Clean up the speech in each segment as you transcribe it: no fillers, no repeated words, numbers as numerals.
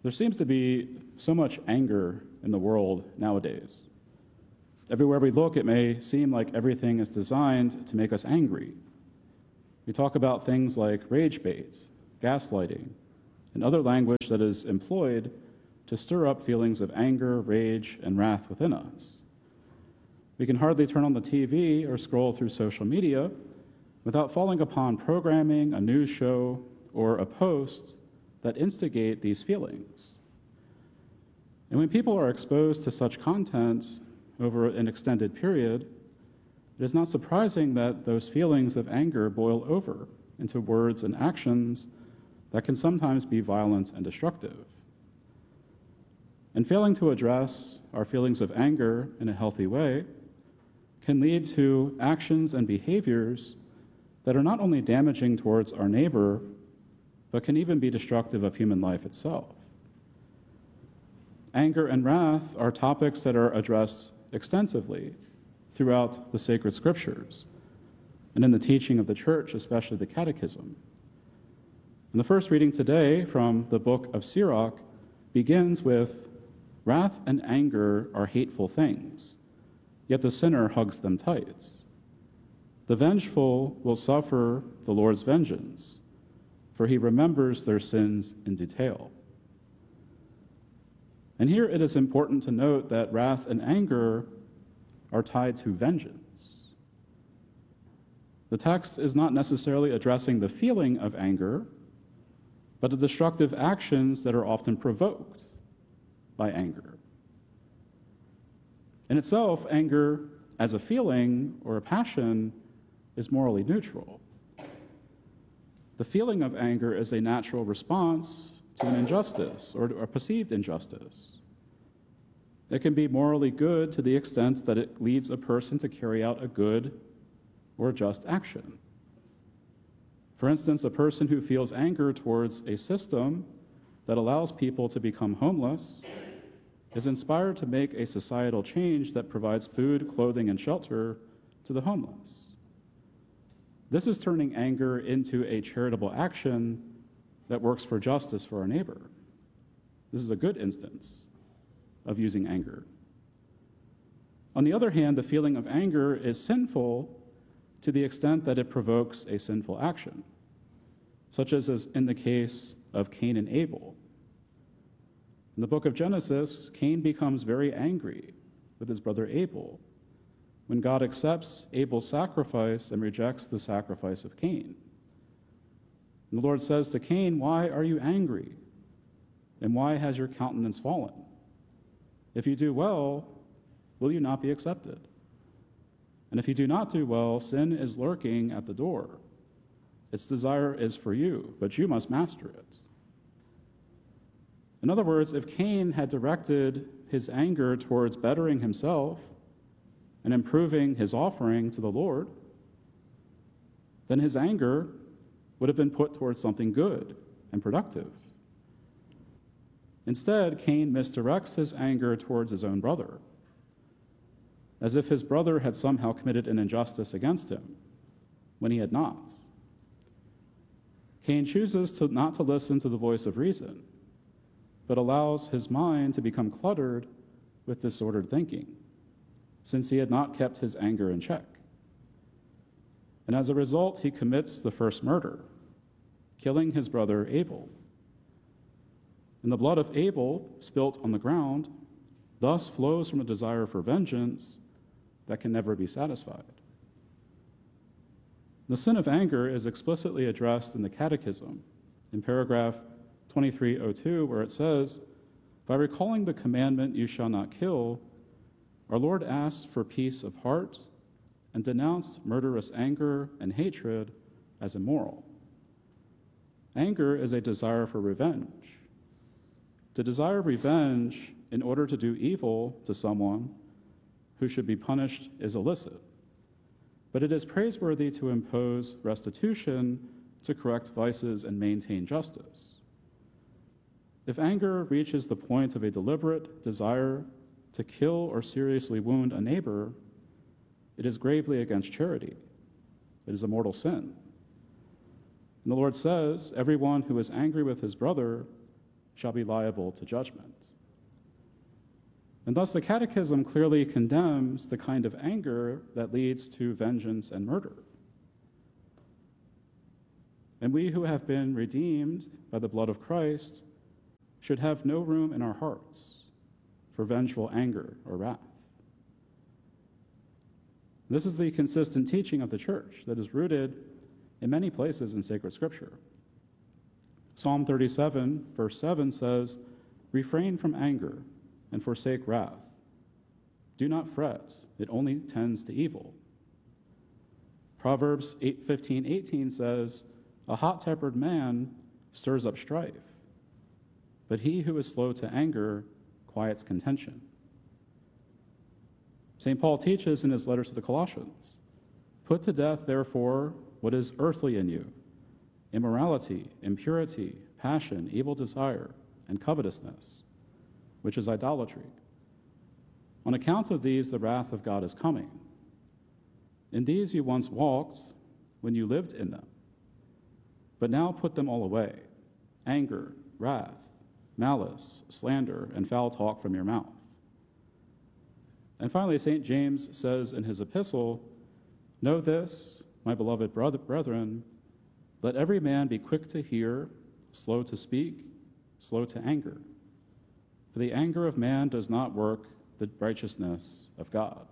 There seems to be so much anger in the world nowadays. Everywhere we look, it may seem like everything is designed to make us angry. We talk about things like rage bait, gaslighting, and other language that is employed to stir up feelings of anger, rage, and wrath within us. We can hardly turn on the TV or scroll through social media without falling upon programming, a news show, or a post that instigate these feelings. And when people are exposed to such content over an extended period, it is not surprising that those feelings of anger boil over into words and actions that can sometimes be violent and destructive. And failing to address our feelings of anger in a healthy way can lead to actions and behaviors that are not only damaging towards our neighbor, but can even be destructive of human life itself. Anger and wrath are topics that are addressed extensively throughout the sacred scriptures and in the teaching of the church, especially the Catechism. And the first reading today from the book of Sirach begins with, "Wrath and anger are hateful things, yet the sinner hugs them tight. The vengeful will suffer the Lord's vengeance, for he remembers their sins in detail." And here it is important to note that wrath and anger are tied to vengeance. The text is not necessarily addressing the feeling of anger, but the destructive actions that are often provoked by anger. In itself, anger as a feeling or a passion is morally neutral. The feeling of anger is a natural response to an injustice or to a perceived injustice. It can be morally good to the extent that it leads a person to carry out a good or just action. For instance, a person who feels anger towards a system that allows people to become homeless is inspired to make a societal change that provides food, clothing, and shelter to the homeless. This is turning anger into a charitable action that works for justice for our neighbor. This is a good instance of using anger. On the other hand, the feeling of anger is sinful to the extent that it provokes a sinful action, such as in the case of Cain and Abel. In the book of Genesis, Cain becomes very angry with his brother Abel when God accepts Abel's sacrifice and rejects the sacrifice of Cain. And the Lord says to Cain, "Why are you angry? And why has your countenance fallen? If you do well, will you not be accepted? And if you do not do well, sin is lurking at the door. Its desire is for you, but you must master it." In other words, if Cain had directed his anger towards bettering himself and improving his offering to the Lord, then his anger would have been put towards something good and productive. Instead, Cain misdirects his anger towards his own brother, as if his brother had somehow committed an injustice against him, when he had not. Cain chooses not to listen to the voice of reason, but allows his mind to become cluttered with disordered thinking, since he had not kept his anger in check. And as a result, he commits the first murder, killing his brother Abel. And the blood of Abel, spilt on the ground, thus flows from a desire for vengeance that can never be satisfied. The sin of anger is explicitly addressed in the Catechism, in paragraph 2302, where it says, "By recalling the commandment, 'You shall not kill,' our Lord asked for peace of heart and denounced murderous anger and hatred as immoral." Anger is a desire for revenge. To desire revenge in order to do evil to someone who should be punished is illicit, but it is praiseworthy to impose restitution to correct vices and maintain justice. If anger reaches the point of a deliberate desire to kill or seriously wound a neighbor, it is gravely against charity. It is a mortal sin. And the Lord says, "Everyone who is angry with his brother shall be liable to judgment. And thus the Catechism clearly condemns the kind of anger that leads to vengeance and murder. And we who have been redeemed by the blood of Christ should have no room in our hearts for vengeful anger or wrath. This is the consistent teaching of the Church that is rooted in many places in sacred Scripture. Psalm 37, verse 7 says, "Refrain from anger and forsake wrath. Do not fret, it only tends to evil." Proverbs 15:18 says, "A hot-tempered man stirs up strife, but he who is slow to anger quiets contention." St. Paul teaches in his letter to the Colossians, "Put to death, therefore, what is earthly in you, immorality, impurity, passion, evil desire, and covetousness, which is idolatry. On account of these, the wrath of God is coming. In these you once walked when you lived in them. But now put them all away: anger, wrath, malice, slander, and foul talk from your mouth." And finally, St. James says in his epistle, "Know this, my beloved brethren, let every man be quick to hear, slow to speak, slow to anger. For the anger of man does not work the righteousness of God."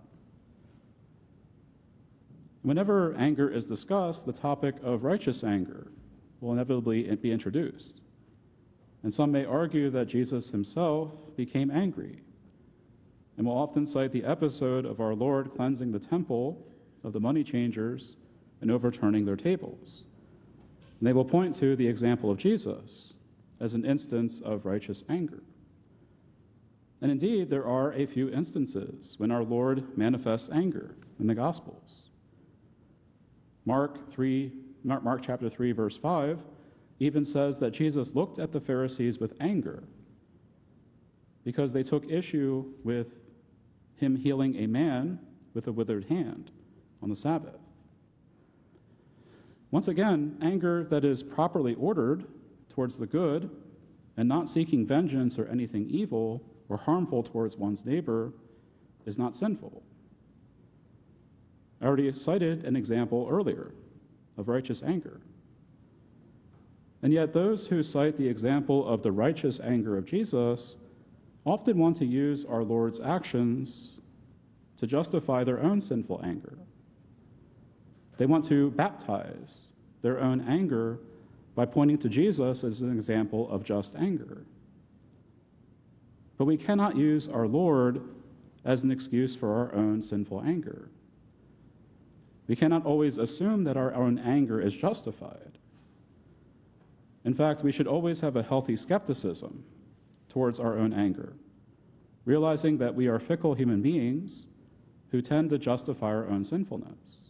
Whenever anger is discussed, the topic of righteous anger will inevitably be introduced. And some may argue that Jesus himself became angry, and will often cite the episode of our Lord cleansing the temple of the money changers and overturning their tables. And they will point to the example of Jesus as an instance of righteous anger. And indeed, there are a few instances when our Lord manifests anger in the Gospels. Mark chapter 3, verse 5 even says that Jesus looked at the Pharisees with anger because they took issue with him healing a man with a withered hand on the Sabbath. Once again, anger that is properly ordered towards the good and not seeking vengeance or anything evil or harmful towards one's neighbor is not sinful. I already cited an example earlier of righteous anger. And yet those who cite the example of the righteous anger of Jesus often want to use our Lord's actions to justify their own sinful anger. They want to baptize their own anger by pointing to Jesus as an example of just anger. But we cannot use our Lord as an excuse for our own sinful anger. We cannot always assume that our own anger is justified. In fact, we should always have a healthy skepticism towards our own anger, realizing that we are fickle human beings who tend to justify our own sinfulness.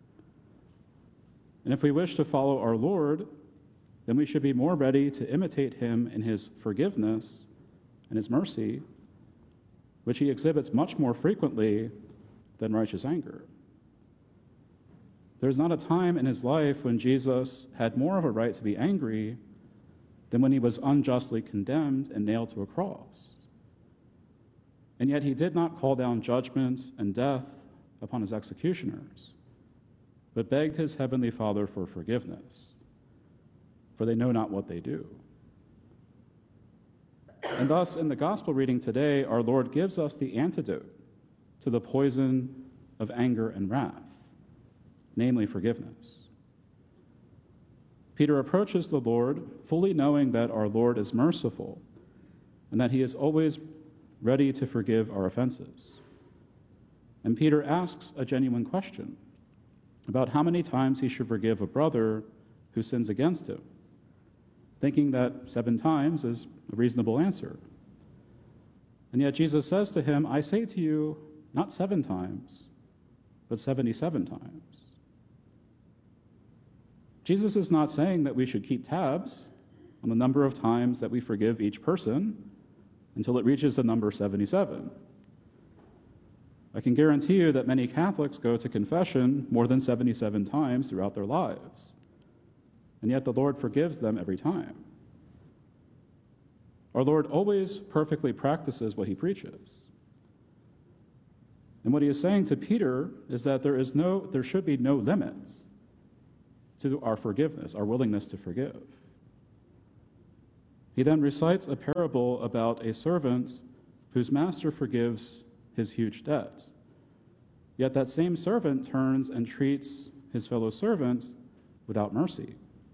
And if we wish to follow our Lord, then we should be more ready to imitate him in his forgiveness and his mercy, which he exhibits much more frequently than righteous anger. There's not a time in his life when Jesus had more of a right to be angry than when he was unjustly condemned and nailed to a cross. And yet he did not call down judgment and death upon his executioners, but begged his heavenly Father for forgiveness, for they know not what they do. And thus, in the gospel reading today, our Lord gives us the antidote to the poison of anger and wrath, namely forgiveness. Peter approaches the Lord fully knowing that our Lord is merciful and that he is always ready to forgive our offenses. And Peter asks a genuine question about how many times he should forgive a brother who sins against him, thinking that 7 times is a reasonable answer. And yet Jesus says to him, "I say to you, not 7 times, but 77 times." Jesus is not saying that we should keep tabs on the number of times that we forgive each person until it reaches the number 77. I can guarantee you that many Catholics go to confession more than 77 times throughout their lives, and yet the Lord forgives them every time. Our Lord always perfectly practices what he preaches. And what he is saying to Peter is that there should be no limits to our forgiveness, our willingness to forgive. He then recites a parable about a servant whose master forgives his huge debt. Yet that same servant turns and treats his fellow servants without mercy.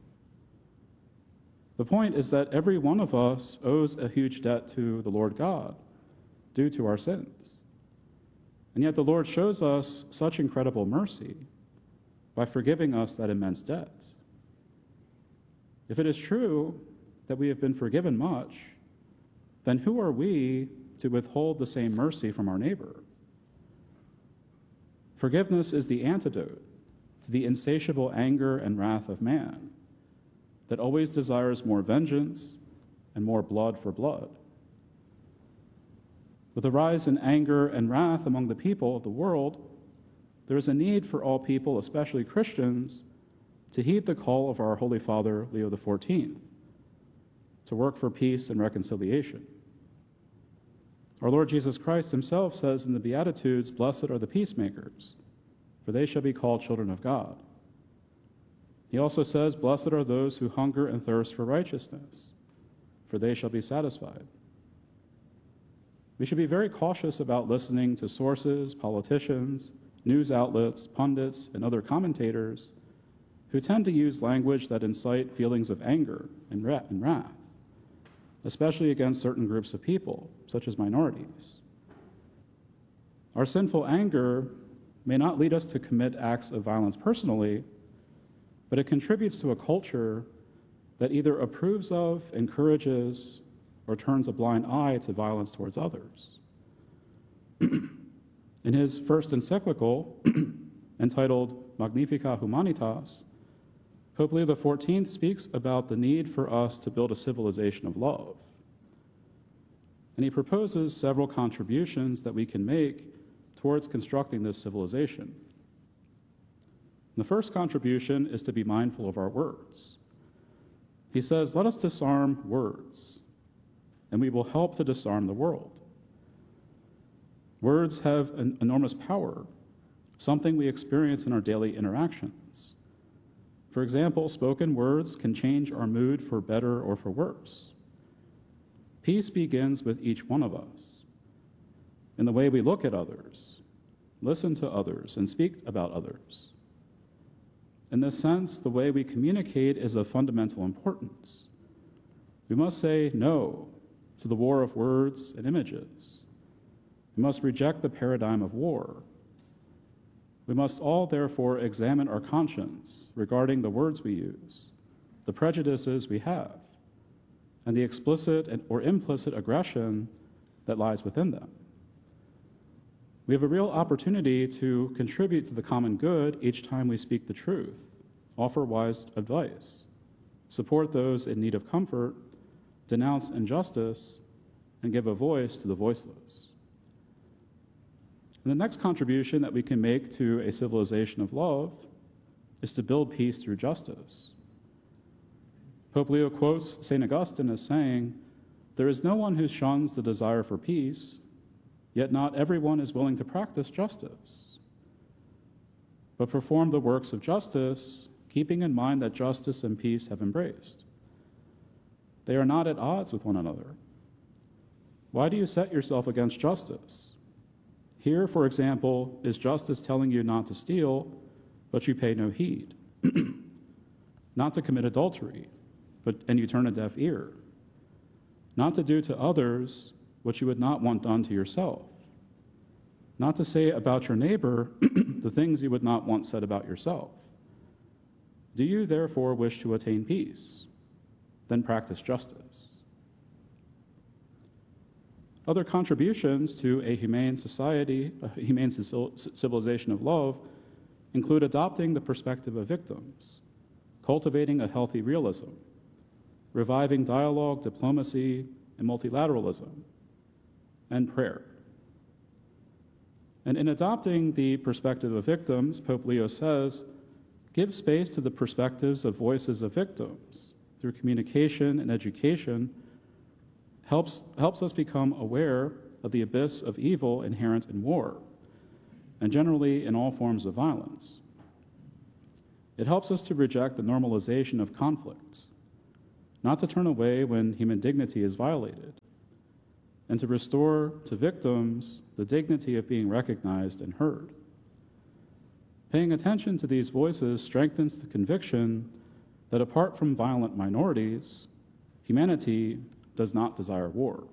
The point is that every one of us owes a huge debt to the Lord God due to our sins. And yet the Lord shows us such incredible mercy by forgiving us that immense debt. If it is true that we have been forgiven much, then who are we to withhold the same mercy from our neighbor? Forgiveness is the antidote to the insatiable anger and wrath of man that always desires more vengeance and more blood for blood. With a rise in anger and wrath among the people of the world, there is a need for all people, especially Christians, to heed the call of our Holy Father, Leo XIV, to work for peace and reconciliation. Our Lord Jesus Christ himself says in the Beatitudes, "Blessed are the peacemakers, for they shall be called children of God." He also says, "Blessed are those who hunger and thirst for righteousness, for they shall be satisfied." We should be very cautious about listening to sources, politicians, news outlets, pundits, and other commentators who tend to use language that incite feelings of anger and wrath, especially against certain groups of people, such as minorities. Our sinful anger may not lead us to commit acts of violence personally, but it contributes to a culture that either approves of, encourages, or turns a blind eye to violence towards others. In his first encyclical, entitled Magnificat Humanitas, Pope Leo XIV speaks about the need for us to build a civilization of love. And he proposes several contributions that we can make towards constructing this civilization. The first contribution is to be mindful of our words. He says, "Let us disarm words, and we will help to disarm the world." Words have an enormous power, something we experience in our daily interactions. For example, spoken words can change our mood for better or for worse. Peace begins with each one of us, in the way we look at others, listen to others, and speak about others. In this sense, the way we communicate is of fundamental importance. We must say no to the war of words and images. We must reject the paradigm of war. We must all, therefore, examine our conscience regarding the words we use, the prejudices we have, and the explicit or implicit aggression that lies within them. We have a real opportunity to contribute to the common good each time we speak the truth, offer wise advice, support those in need of comfort, denounce injustice, and give a voice to the voiceless. And the next contribution that we can make to a civilization of love is to build peace through justice. Pope Leo quotes St. Augustine as saying, "There is no one who shuns the desire for peace, yet not everyone is willing to practice justice, but perform the works of justice, keeping in mind that justice and peace have embraced. They are not at odds with one another. Why do you set yourself against justice? Here, for example, is justice telling you not to steal, but you pay no heed, not to commit adultery, and you turn a deaf ear, not to do to others what you would not want done to yourself, not to say about your neighbor the things you would not want said about yourself. Do you therefore wish to attain peace? Then practice justice." Other contributions to a humane society, a humane civilization of love, include adopting the perspective of victims, cultivating a healthy realism, reviving dialogue, diplomacy, and multilateralism, and prayer. And in adopting the perspective of victims, Pope Leo says, give space to the perspectives of voices of victims through communication and education, helps us become aware of the abyss of evil inherent in war, and generally in all forms of violence. It helps us to reject the normalization of conflict, not to turn away when human dignity is violated, and to restore to victims the dignity of being recognized and heard. Paying attention to these voices strengthens the conviction that apart from violent minorities, humanity does not desire war.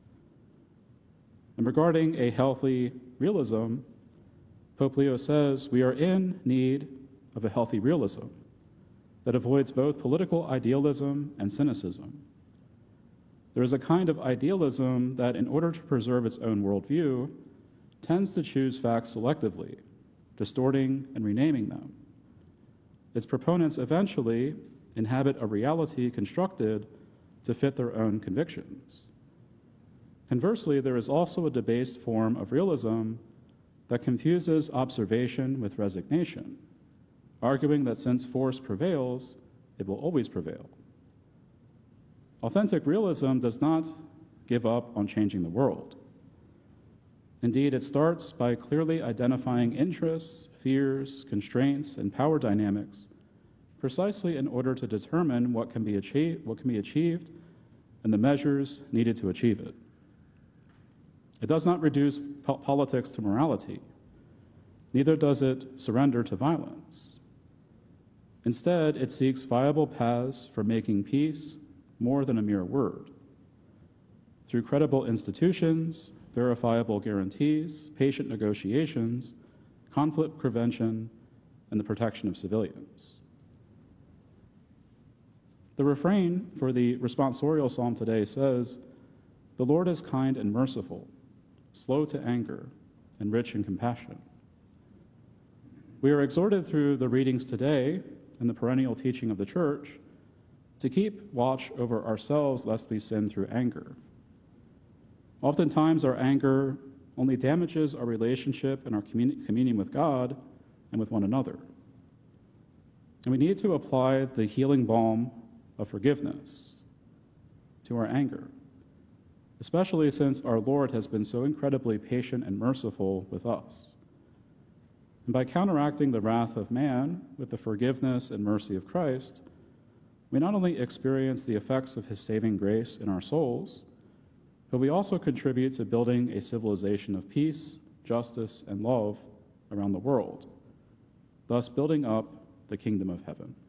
And regarding a healthy realism, Pope Leo says we are in need of a healthy realism that avoids both political idealism and cynicism. There is a kind of idealism that, in order to preserve its own worldview, tends to choose facts selectively, distorting and renaming them. Its proponents eventually inhabit a reality constructed to fit their own convictions. Conversely, there is also a debased form of realism that confuses observation with resignation, arguing that since force prevails, it will always prevail. Authentic realism does not give up on changing the world. Indeed, it starts by clearly identifying interests, fears, constraints, and power dynamics precisely in order to determine what can be achieved and the measures needed to achieve it. It does not reduce politics to morality. Neither does it surrender to violence. Instead, it seeks viable paths for making peace more than a mere word. Through credible institutions, verifiable guarantees, patient negotiations, conflict prevention, and the protection of civilians. The refrain for the responsorial psalm today says, "The Lord is kind and merciful, slow to anger, and rich in compassion." We are exhorted through the readings today and the perennial teaching of the Church to keep watch over ourselves lest we sin through anger. Oftentimes, our anger only damages our relationship and our communion with God and with one another. And we need to apply the healing balm of forgiveness to our anger, especially since our Lord has been so incredibly patient and merciful with us. And by counteracting the wrath of man with the forgiveness and mercy of Christ, we not only experience the effects of his saving grace in our souls, but we also contribute to building a civilization of peace, justice, and love around the world, thus building up the kingdom of heaven.